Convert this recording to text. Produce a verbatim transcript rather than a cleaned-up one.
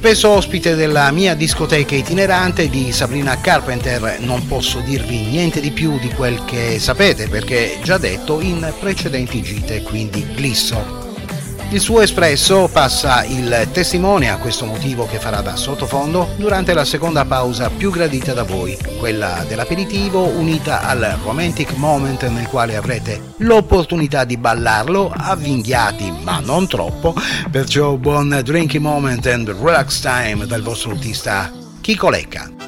Spesso ospite della mia discoteca itinerante di Sabrina Carpenter, non posso dirvi niente di più di quel che sapete perché già detto in precedenti gite, quindi glisso. Il suo espresso passa il testimone a questo motivo che farà da sottofondo durante la seconda pausa più gradita da voi, quella dell'aperitivo unita al romantic moment nel quale avrete l'opportunità di ballarlo avvinghiati ma non troppo, perciò buon drinking moment and relax time dal vostro artista Chico Lecca.